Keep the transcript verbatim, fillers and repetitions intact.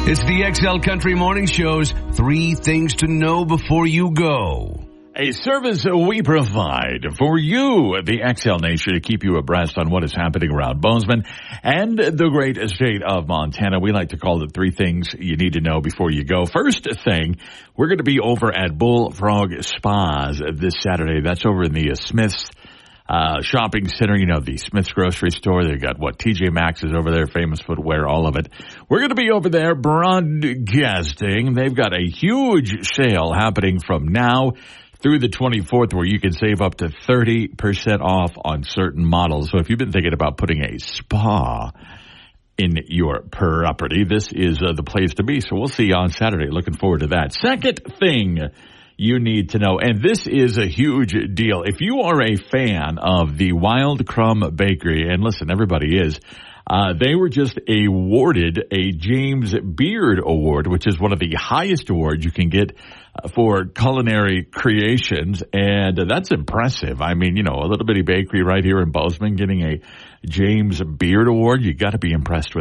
It's the X L Country Morning Show's three things to know before you go. A service we provide for you, the X L Nation, to keep you abreast on what is happening around Bozeman and the great state of Montana. We like to call it three things you need to know before you go. First thing, we're going to be over at Bullfrog Spas this Saturday. That's over in the uh, Smiths uh shopping center, you know, the Smith's grocery store. They've got what T J Maxx is over there, famous footwear, all of it. We're going to be over there broadcasting. They've got a huge sale happening from now through the twenty-fourth where you can save up to thirty percent off on certain models. So if you've been thinking about putting a spa in your property, this is uh, the place to be. So we'll see you on Saturday. Looking forward to that. Second thing you need to know, and this is a huge deal. If you are a fan of the Wild Crumb Bakery, and listen, everybody is, uh, they were just awarded a James Beard Award, which is one of the highest awards you can get uh, for culinary creations, and uh, that's impressive. I mean, you know, a little bitty bakery right here in Bozeman getting a James Beard Award, you got to be impressed with